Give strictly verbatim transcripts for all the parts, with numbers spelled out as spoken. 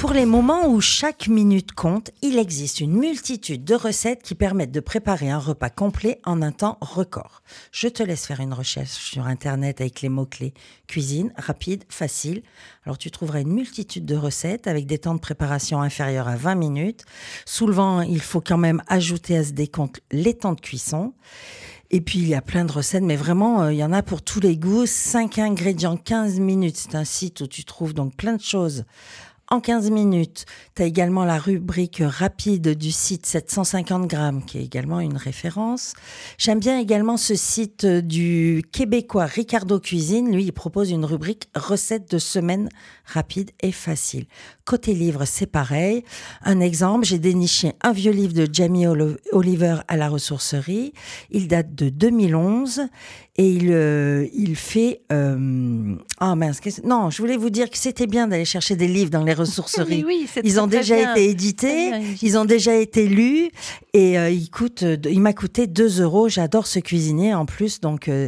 Pour les moments où chaque minute compte, il existe une multitude de recettes qui permettent de préparer un repas complet en un temps record. Je te laisse faire une recherche sur Internet avec les mots-clés cuisine, rapide, facile. Alors tu trouveras une multitude de recettes avec des temps de préparation inférieurs à vingt minutes. Souvent, il faut quand même ajouter à ce décompte les temps de cuisson. Et puis, il y a plein de recettes, mais vraiment, euh, il y en a pour tous les goûts. cinq ingrédients, quinze minutes. C'est un site où tu trouves donc plein de choses en quinze minutes. Tu as également la rubrique rapide du site sept cent cinquante grammes, qui est également une référence. J'aime bien également ce site du Québécois Ricardo Cuisine. Lui, il propose une rubrique recettes de semaine rapide et facile. Côté livre, c'est pareil. Un exemple, j'ai déniché un vieux livre de Jamie Oliver à la ressourcerie. Il date de deux mille onze et il, euh, il fait... Euh... Ah mince, non, je voulais vous dire que c'était bien d'aller chercher des livres dans les ressourceries. Oui, c'est ils ont très déjà bien. été édités, ils ont déjà été lus et euh, il, coûte, il m'a coûté deux euros. J'adore ce cuisinier en plus, donc... Euh,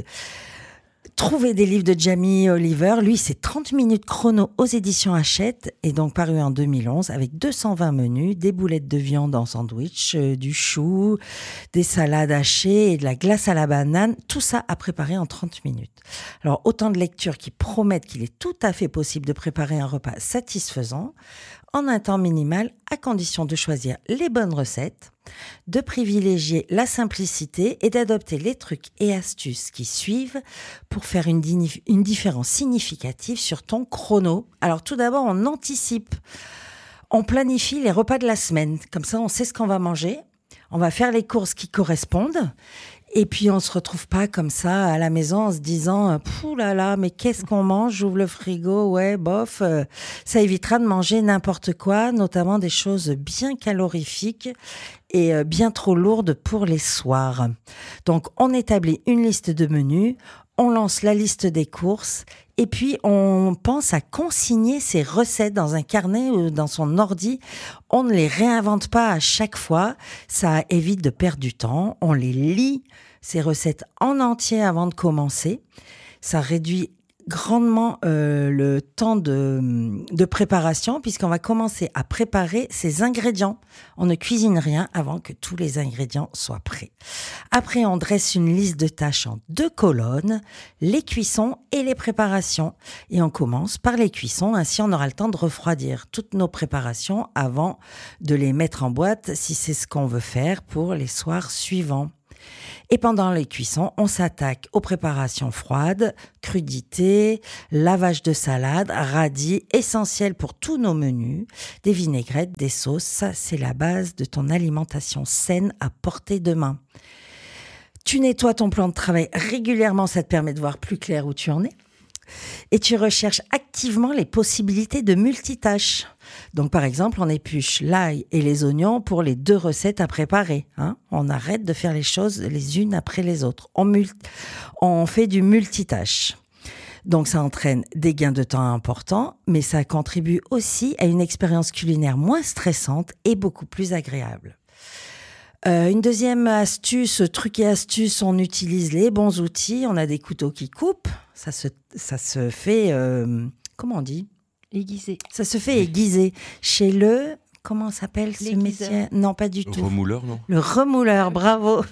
Trouver des livres de Jamie Oliver, lui, c'est trente minutes chrono aux éditions Hachette et donc paru en deux mille onze avec deux cent vingt menus, des boulettes de viande en sandwich, euh, du chou, des salades hachées et de la glace à la banane. Tout ça à préparer en trente minutes. Alors, autant de lectures qui promettent qu'il est tout à fait possible de préparer un repas satisfaisant en un temps minimal, à condition de choisir les bonnes recettes, de privilégier la simplicité et d'adopter les trucs et astuces qui suivent pour faire une, dini- une différence significative sur ton chrono. Alors tout d'abord, on anticipe, on planifie les repas de la semaine. Comme ça, on sait ce qu'on va manger, on va faire les courses qui correspondent. Et puis, on se retrouve pas comme ça à la maison en se disant « Pouh là là, mais qu'est-ce qu'on mange ? J'ouvre le frigo, ouais, bof. Euh, » Ça évitera de manger n'importe quoi, notamment des choses bien calorifiques et euh, bien trop lourdes pour les soirs. Donc, on établit une liste de menus, on lance la liste des courses et puis on pense à consigner ces recettes dans un carnet ou dans son ordi. On ne les réinvente pas à chaque fois, ça évite de perdre du temps. On les lit, ces recettes en entier avant de commencer. Ça réduit grandement euh, le temps de, de préparation puisqu'on va commencer à préparer ces ingrédients. On ne cuisine rien avant que tous les ingrédients soient prêts. Après, on dresse une liste de tâches en deux colonnes, les cuissons et les préparations. Et on commence par les cuissons, ainsi on aura le temps de refroidir toutes nos préparations avant de les mettre en boîte si c'est ce qu'on veut faire pour les soirs suivants. Et pendant les cuissons, on s'attaque aux préparations froides, crudités, lavage de salade, radis, essentiels pour tous nos menus, des vinaigrettes, des sauces. Ça, c'est la base de ton alimentation saine à portée de main. Tu nettoies ton plan de travail régulièrement, ça te permet de voir plus clair où tu en es. Et tu recherches activement les possibilités de multitâches. Donc, par exemple, on épluche l'ail et les oignons pour les deux recettes à préparer. Hein. On arrête de faire les choses les unes après les autres. On, mul- on fait du multitâche. Donc, ça entraîne des gains de temps importants, mais ça contribue aussi à une expérience culinaire moins stressante et beaucoup plus agréable. Euh, une deuxième astuce, truc et astuce, on utilise les bons outils. On a des couteaux qui coupent. Ça se, ça se fait... Euh, comment on dit ? Aiguisé. Ça se fait aiguiser. Chez le... Comment s'appelle ce L'aiguiseur. métier ? Non, pas du Le tout. remouleur, non ? Le remouleur, bravo.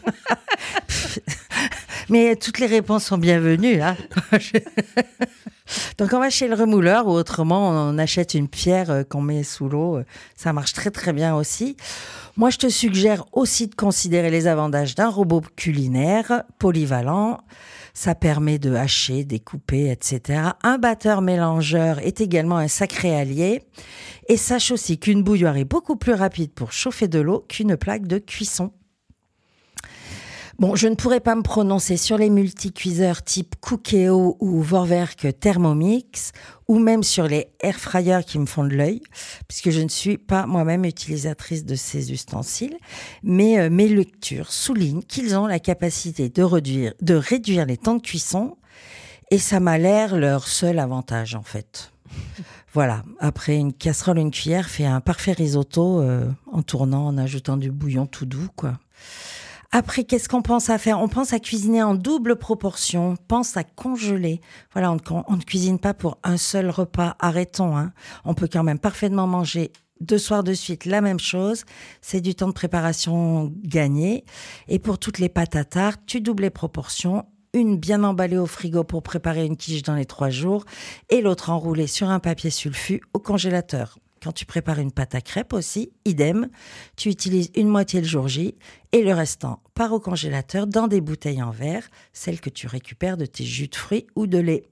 Mais toutes les réponses sont bienvenues. Hein. Donc on va chez le remouleur ou autrement on achète une pierre qu'on met sous l'eau. Ça marche très très bien aussi. Moi je te suggère aussi de considérer les avantages d'un robot culinaire polyvalent. Ça permet de hacher, découper, et cetera. Un batteur mélangeur est également un sacré allié. Et sache aussi qu'une bouilloire est beaucoup plus rapide pour chauffer de l'eau qu'une plaque de cuisson. Bon, je ne pourrais pas me prononcer sur les multicuiseurs type Cookéo ou Vorwerk Thermomix, ou même sur les airfryers qui me font de l'œil, puisque je ne suis pas moi-même utilisatrice de ces ustensiles. Mais euh, mes lectures soulignent qu'ils ont la capacité de réduire, de réduire les temps de cuisson, et ça m'a l'air leur seul avantage en fait. Voilà, après une casserole, une cuillère fait un parfait risotto euh, en tournant, en ajoutant du bouillon tout doux, quoi. Après, qu'est-ce qu'on pense à faire? On pense à cuisiner en double proportion, pense à congeler. Voilà, on, ne- on ne cuisine pas pour un seul repas, arrêtons. Hein. On peut quand même parfaitement manger deux soirs de suite la même chose. C'est du temps de préparation gagné. Et pour toutes les pâtes à tarte, tu doubles les proportions. Une bien emballée au frigo pour préparer une quiche dans les trois jours et l'autre enroulée sur un papier sulfu au congélateur. Quand tu prépares une pâte à crêpes aussi, idem, tu utilises une moitié le jour J et le restant part au congélateur dans des bouteilles en verre, celles que tu récupères de tes jus de fruits ou de lait.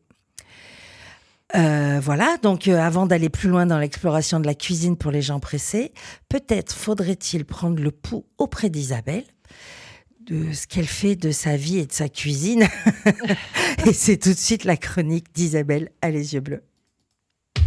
Euh, voilà, donc euh, avant d'aller plus loin dans l'exploration de la cuisine pour les gens pressés, peut-être faudrait-il prendre le pouls auprès d'Isabelle, de ce qu'elle fait de sa vie et de sa cuisine. Et c'est tout de suite la chronique d'Isabelle à les yeux bleus.